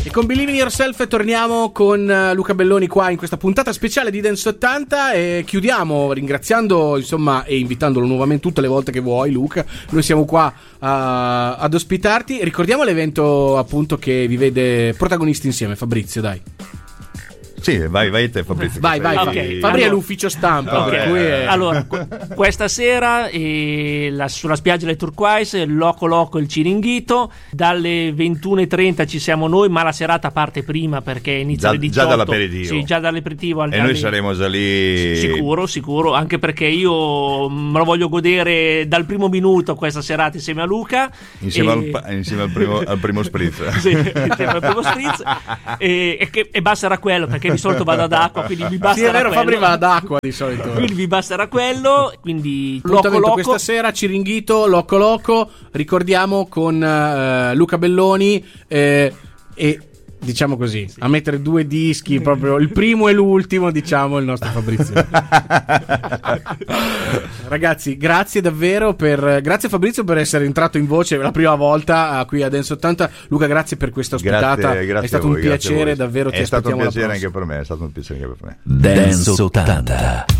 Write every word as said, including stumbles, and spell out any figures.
E con Believe in Yourself torniamo con Luca Belloni qua in questa puntata speciale di Dance ottanta e chiudiamo ringraziando insomma e invitandolo nuovamente tutte le volte che vuoi, Luca. Noi siamo qua uh, ad ospitarti. Ricordiamo l'evento appunto che vi vede protagonisti insieme. Fabrizio, dai. Sì, vai, vai te Fabrizio. Vai, vai, okay. Fabri allora, è l'ufficio stampa. Okay. Per cui è... Allora, qu- questa sera eh, la, sulla spiaggia del Turquoise, Loco Loco il Ciringhito, dalle ventuno e trenta ci siamo noi, ma la serata parte prima perché inizia già, alle diciotto. Già dall'aperitivo. Sì, già dall'aperitivo. Al, e noi alle... saremo già lì. Sicuro, sicuro, anche perché io me lo voglio godere dal primo minuto questa serata insieme a Luca. Insieme, e... al, insieme al, primo, al primo spritz. Sì, insieme al primo spritz. e, e, che, e basterà quello, perché di solito vado ad acqua, quindi mi basterà sì, è vero, quello. Fabri va ad acqua di solito. Quindi vi basterà quello, quindi Loco Loco questa sera, Ciringhito, Loco Loco, ricordiamo con uh, Luca Belloni eh, e diciamo così, sì. A mettere due dischi, proprio il primo e l'ultimo, diciamo, il nostro Fabrizio. Ragazzi, grazie davvero per grazie Fabrizio per essere entrato in voce la prima volta qui a Dance ottanta. Luca, grazie per questa ospitata. Grazie, grazie è stato voi, un piacere, davvero. È ti stato un aspettiamo piacere anche per me, è stato un piacere anche per me. Dance ottanta.